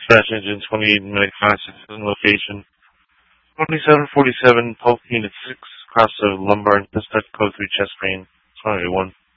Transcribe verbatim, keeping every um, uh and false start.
Dispatch engine twenty-eight Medic five six seven location. twenty-seven forty-seven Polk Unit six across the lumbar and pistol code three chest pain. twenty-one.